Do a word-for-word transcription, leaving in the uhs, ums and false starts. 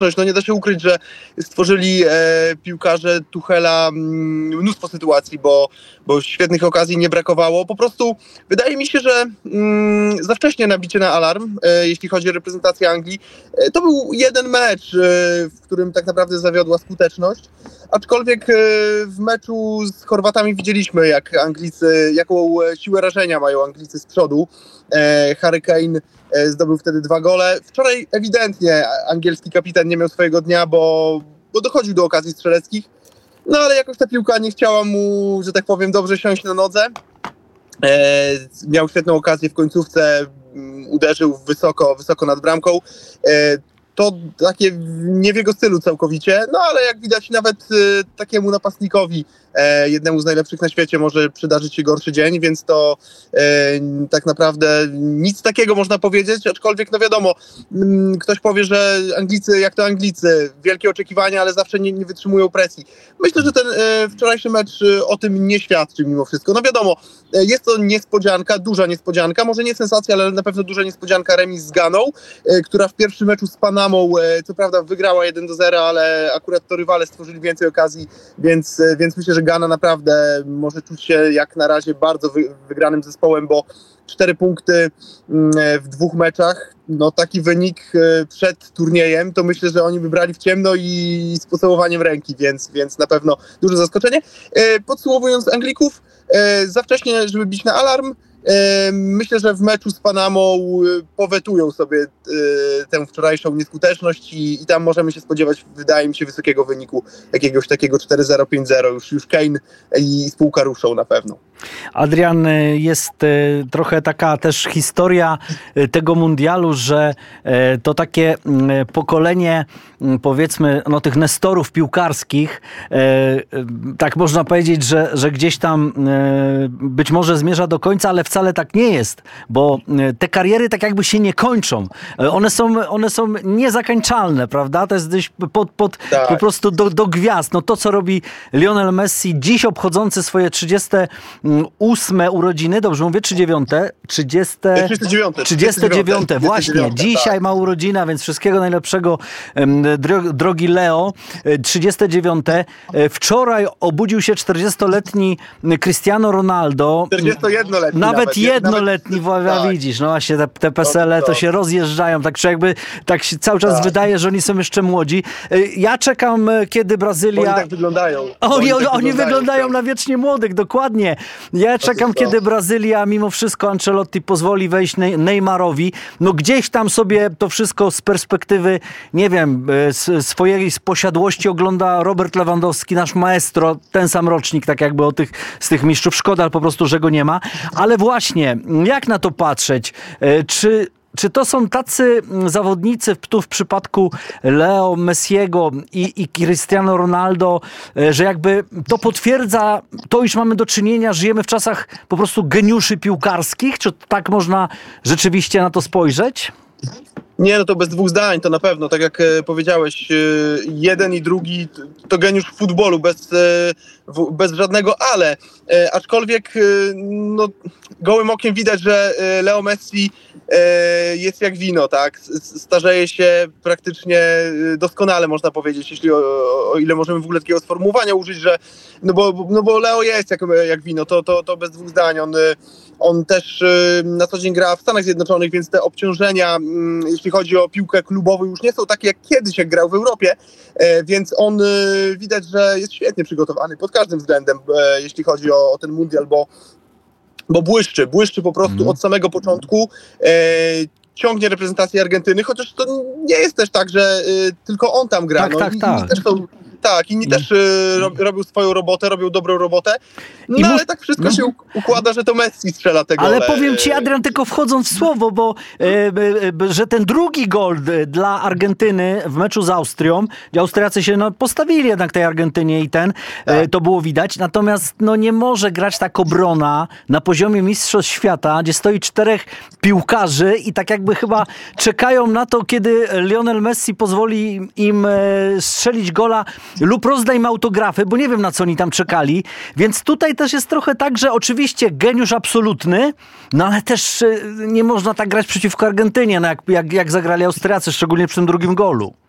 No nie da się ukryć, że stworzyli e, piłkarze Tuchela m, mnóstwo sytuacji, bo, bo świetnych okazji nie brakowało. Po prostu wydaje mi się, że m, za wcześnie nabicie na alarm, e, jeśli chodzi o reprezentację Anglii. E, to był jeden mecz, e, w którym tak naprawdę zawiodła skuteczność. Aczkolwiek e, w meczu z Chorwatami widzieliśmy, jak Anglicy, jaką siłę rażenia mają Anglicy z przodu. E, Harry Kane zdobył wtedy dwa gole. Wczoraj ewidentnie angielski kapitan nie miał swojego dnia, bo, bo dochodził do okazji strzeleckich. No ale jakoś ta piłka nie chciała mu, że tak powiem, dobrze siąść na nodze. E, miał świetną okazję w końcówce, uderzył wysoko, wysoko nad bramką. E, to takie nie w jego stylu całkowicie, no ale jak widać nawet e, takiemu napastnikowi, e, jednemu z najlepszych na świecie, może przydarzyć się gorszy dzień, więc to e, tak naprawdę nic takiego można powiedzieć, aczkolwiek no wiadomo, m, ktoś powie, że Anglicy, jak to Anglicy, wielkie oczekiwania, ale zawsze nie, nie wytrzymują presji. Myślę, że ten e, wczorajszy mecz e, o tym nie świadczy mimo wszystko. No wiadomo, e, jest to niespodzianka, duża niespodzianka, może nie sensacja, ale na pewno duża niespodzianka, remis z Ganą, e, która w pierwszym meczu z Panamą co prawda wygrała jeden do zera, ale akurat to rywale stworzyli więcej okazji, więc, więc myślę, że Gana naprawdę może czuć się jak na razie bardzo wy, wygranym zespołem, bo cztery punkty w dwóch meczach, no taki wynik przed turniejem, to myślę, że oni wybrali w ciemno i z pocałowaniem ręki, więc, więc na pewno duże zaskoczenie. Podsumowując Anglików, za wcześnie, żeby bić na alarm. Myślę, że w meczu z Panamą powetują sobie tę wczorajszą nieskuteczność i, i tam możemy się spodziewać, wydaje mi się, wysokiego wyniku, jakiegoś takiego cztery zero, pięć zero. Już, już Kane i spółka ruszą na pewno. Adrian, jest trochę taka też historia tego mundialu, że to takie pokolenie, powiedzmy, no tych nestorów piłkarskich, tak można powiedzieć, że, że gdzieś tam być może zmierza do końca, ale wcale tak nie jest, bo te kariery tak jakby się nie kończą. One są, one są niezakończalne, prawda? To jest gdzieś pod, pod, tak. po prostu do, do gwiazd. No to, co robi Lionel Messi, dziś obchodzący swoje trzydzieste ósme urodziny, dobrze mówię, czy dziewiąte? trzydzieste dziewiąte. trzydzieste dziewiąte, właśnie. Dzisiaj tak. ma urodzina, więc wszystkiego najlepszego, drogi Leo. trzydzieste dziewiąte. Wczoraj obudził się czterdziestoletni Cristiano Ronaldo. czterdziestojednoletni. Nawet, nawet jednoletni, nawet, tak. widzisz, no właśnie te, te pesele to się rozjeżdżają, tak czy jakby tak się cały czas tak. wydaje, że oni są jeszcze młodzi. Ja czekam, kiedy Brazylia... Oni tak wyglądają. Oni, oni, tak oni wyglądają, wyglądają na wiecznie młodych, dokładnie. Ja czekam, kiedy Brazylia mimo wszystko Ancelotti pozwoli wejść Neymarowi. No gdzieś tam sobie to wszystko z perspektywy, nie wiem, swojej posiadłości ogląda Robert Lewandowski, nasz maestro, ten sam rocznik, tak jakby o tych, z tych mistrzów. Szkoda po prostu, że go nie ma. Ale właśnie, jak na to patrzeć? Czy... Czy to są tacy zawodnicy, tu w przypadku Leo Messiego i, i Cristiano Ronaldo, że jakby to potwierdza to, iż mamy do czynienia, żyjemy w czasach po prostu geniuszy piłkarskich? Czy tak można rzeczywiście na to spojrzeć? Nie, no to bez dwóch zdań, to na pewno. Tak jak e, powiedziałeś, e, jeden i drugi to geniusz futbolu, bez, e, w, bez żadnego ale. E, aczkolwiek e, no, gołym okiem widać, że e, Leo Messi e, jest jak wino, tak? Starzeje się praktycznie doskonale, można powiedzieć, jeśli o, o ile możemy w ogóle takiego sformułowania użyć, że no bo, no bo Leo jest jak, jak wino, to, to, to bez dwóch zdań. On, on też e, na co dzień gra w Stanach Zjednoczonych, więc te obciążenia, m, jeśli chodzi o piłkę klubową, już nie są takie jak kiedyś, jak grał w Europie, e, więc on e, widać, że jest świetnie przygotowany pod każdym względem, e, jeśli chodzi o, o ten mundial, bo, bo błyszczy, błyszczy po prostu mm. od samego początku, e, ciągnie reprezentację Argentyny, chociaż to nie jest też tak, że e, tylko on tam gra. Tak, no, tak, i, tak. I też są, tak, inni I... też y, rob, robią swoją robotę, robią dobrą robotę, no I ale mus... tak wszystko no. się układa, że to Messi strzela tego. Ale powiem ci, Adrian, tylko wchodząc w słowo, bo e, e, że ten drugi gol dla Argentyny w meczu z Austrią, gdzie Austriacy się no, postawili jednak tej Argentynie i ten, tak. e, to było widać, natomiast no, nie może grać tak obrona na poziomie mistrzostw świata, gdzie stoi czterech piłkarzy i tak jakby chyba czekają na to, kiedy Lionel Messi pozwoli im e, strzelić gola lub rozda im autografy, bo nie wiem, na co oni tam czekali. Więc tutaj też jest trochę tak, że oczywiście geniusz absolutny, no ale też nie można tak grać przeciwko Argentynie, no jak, jak, jak zagrali Austriacy, szczególnie przy tym drugim golu.